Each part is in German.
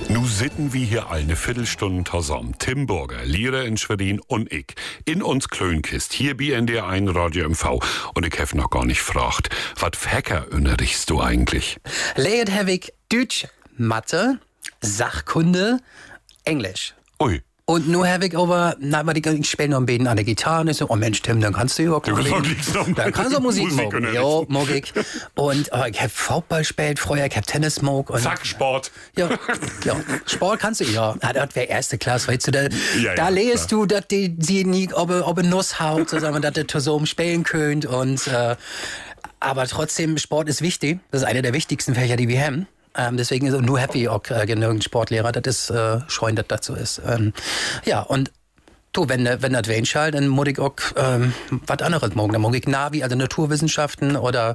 Nu sitten wir hier eine Viertelstunde zusammen. Tim Burger, Lehrer in Schwerin und ich. In uns Klönkist, hier bei NDR 1 Radio MV. Und ich hab noch gar nicht gefragt, was für Hacker unterrichtst du eigentlich? Lehrt habe ich Deutsch, Mathe, Sachkunde, Englisch. Ui. Und nun habe ich aber, ich spiele noch ein bisschen an der Gitarre. Und ich so, oh Mensch, Tim, dann kannst du ja auch dann kannst du Musik machen. Ja, mag ich. Und ich habe Fußball gespielt früher, ich habe Tennis gemacht. Zack, Sport. Ja, Sport kannst du ja. Das wäre erste Klasse, weißt du. Da lest du, dass sie nie, ob Nuss haut, dass ihr zusammen spielen könnt. Und, aber trotzdem, Sport ist wichtig. Das ist einer der wichtigsten Fächer, die wir haben. Deswegen ist nur happy auch genügend Sportlehrer, das ist scheuen, dass das so ist. Ja, und du, wenn das weinschall, dann muss ich auch was anderes morgen. Dann mag ich Navi, also Naturwissenschaften oder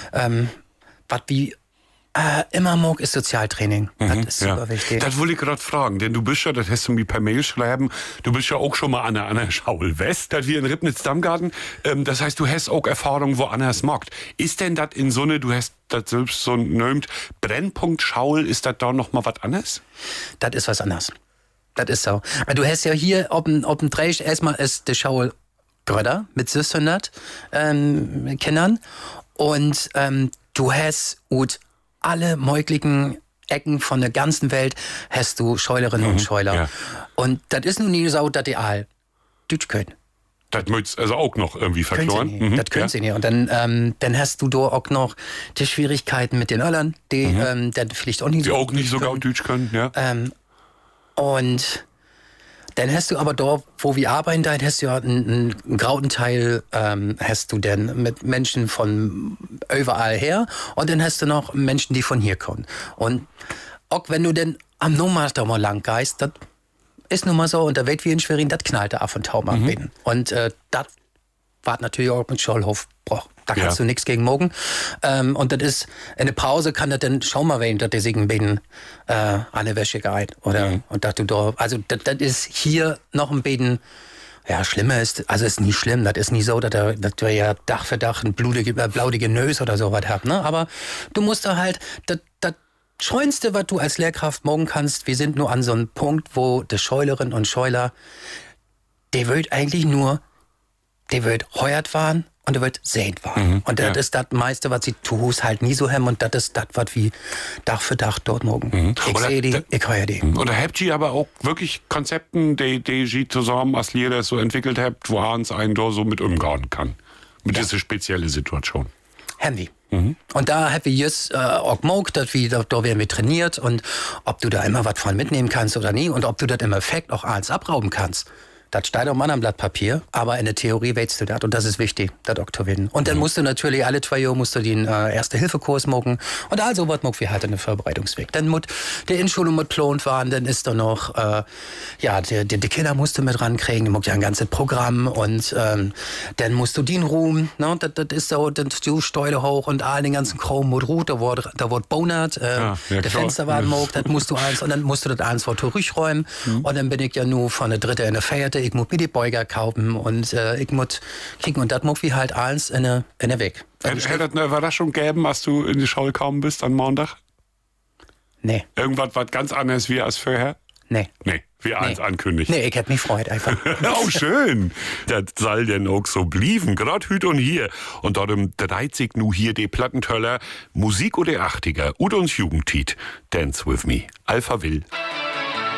was wie immer mag ist Sozialtraining. Das ist super wichtig. Das wollte ich gerade fragen, denn du bist ja, das hast du mir per Mail schreiben, du bist ja auch schon mal an der Schaul West, das wir in Ribnitz-Dammgarten. Das heißt, du hast auch Erfahrung woanders markt. Ist denn das in so eine, du hast das selbst so nennt, Brennpunkt Schaul, ist das da noch mal was anderes? Das ist was anderes. Das ist so. Du hast ja hier auf dem Dreieck erstmal ist die Schaul Gröder mit 600 Kindern und du hast alle möglichen Ecken von der ganzen Welt hast du Scheulerinnen und Scheuler. Ja. Und das ist nun nie so, dass die all Deutsch können. Das möchtest also auch noch irgendwie verkloren. Das können sie nicht. Und dann hast du da auch noch die Schwierigkeiten mit den Öllern, die dann vielleicht auch nicht so auch nicht so gut Deutsch können. Ja. Und dann hast du aber dort, wo wir arbeiten, da hast du ja einen grauen Teil, hast du dann mit Menschen von überall her und dann hast du noch Menschen, die von hier kommen. Und auch wenn du dann am Nomad da mal lang gehst, das ist nun mal so, und da wird wie in Schwerin, das knallt da ab und tau mal bin. Und das war natürlich auch mit Schollhof. Da kannst du nichts gegen morgen. Und das ist, in der Pause kann das dann schon mal werden, dass der sich ein bisschen an der Wäsche geht. Oder, und dass du da, also das ist hier noch ein bisschen, ja, schlimmer ist, also ist nie schlimm, das ist nie so, dass wir ja Dach für Dach ein blautige Nös oder sowas habt, ne? Aber du musst da halt, das Schönste, was du als Lehrkraft morgen kannst, wir sind nur an so einem Punkt, wo die Scheulerinnen und Scheuler, der wird eigentlich nur, der wird heuert waren und der wird sehend waren. Und das ist das meiste, was sie tust, halt nie so haben. Und das ist das, was wie Dach für Dach dort morgen. Ich sehe die, ich höre die. Oder habt ihr aber auch wirklich Konzepten, die ihr zusammen als Lehrer so entwickelt habt, wo Hans einen da so mit umgehen kann? Mit dieser speziellen Situation. Haben wir. Und da haben wir jetzt auch gemacht, dass da werden wir trainiert und ob du da immer was von mitnehmen kannst oder nie und ob du das im Effekt auch eins abrauben kannst. Das steht auf einem anderen Blatt Papier, aber in der Theorie weißt du das und das ist wichtig, das auch wissen. Und dann musst du natürlich alle 2 Jahre den Erste-Hilfe-Kurs machen und also was machen wir halt in den Vorbereitungsweg. Dann muss der Inschulung mit geplant waren, dann ist da noch, die Kinder musst du mit rankriegen, du musst ja ein ganzes Programm und dann musst du den Ruhm, ne, das ist so, dann du Steuer hoch und all den ganzen Kram mit Ruht, da wird bonert, der Fenster war mogt, das musst du eins und dann musst du das eins vor durchräumen und dann bin ich ja nur von der dritte in der vierte, ich muss mir die Beuger kaufen und ich muss kicken und das muss wie halt eins in der Weg. Hätte das eine Überraschung gegeben, als du in die Schule gekommen bist am Montag? Nee. Irgendwas, was ganz anderes wie als vorher? Nee. Wie eins ankündigt. Nee, ich hätte mich freut einfach. Oh, schön. Das soll denn auch so blieben, grad hüt und hier. Und dort im 30 nu hier die Plattentöller, Musik oder 80er, und uns Jugendtit. Dance with me. Alpha Will.